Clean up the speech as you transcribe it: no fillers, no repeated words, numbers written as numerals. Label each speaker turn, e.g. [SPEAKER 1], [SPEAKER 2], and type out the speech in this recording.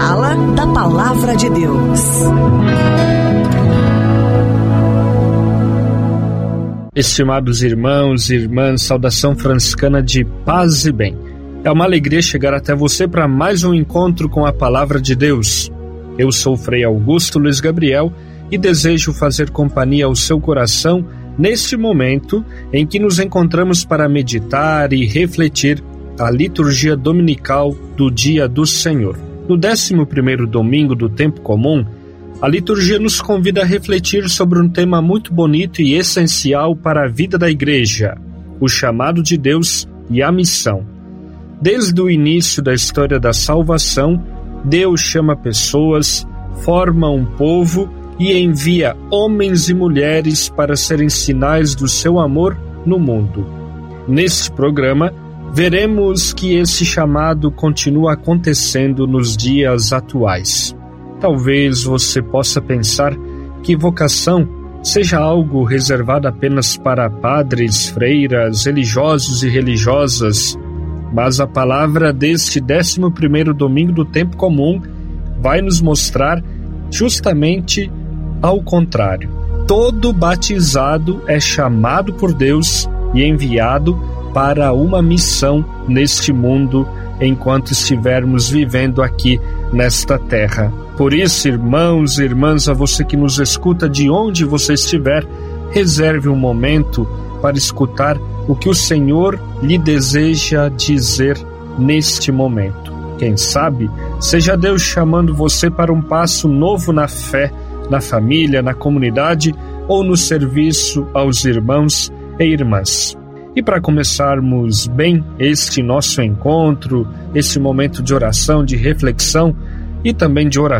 [SPEAKER 1] Sala da Palavra de Deus.
[SPEAKER 2] Estimados irmãos e irmãs, saudação franciscana de paz e bem. É uma alegria chegar até você para mais um encontro com a Palavra de Deus. Eu sou o Frei Augusto Luiz Gabriel e desejo fazer companhia ao seu coração neste momento em que nos encontramos para meditar e refletir a liturgia dominical do Dia do Senhor. No 11º domingo do tempo comum, a liturgia nos convida a refletir sobre um tema muito bonito e essencial para a vida da Igreja, o chamado de Deus e a missão. Desde o início da história da salvação, Deus chama pessoas, forma um povo e envia homens e mulheres para serem sinais do seu amor no mundo. Neste programa, veremos que esse chamado continua acontecendo nos dias atuais. Talvez você possa pensar que vocação seja algo reservado apenas para padres, freiras, religiosos e religiosas, mas a palavra deste 11º domingo do tempo comum vai nos mostrar justamente ao contrário. Todo batizado é chamado por Deus e enviado para uma missão neste mundo enquanto estivermos vivendo aqui nesta terra. Por isso, irmãos e irmãs, a você que nos escuta de onde você estiver, reserve um momento para escutar o que o Senhor lhe deseja dizer neste momento. Quem sabe, seja Deus chamando você para um passo novo na fé, na família, na comunidade ou no serviço aos irmãos e irmãs. E para começarmos bem este nosso encontro, este momento de oração, de reflexão e também de oração,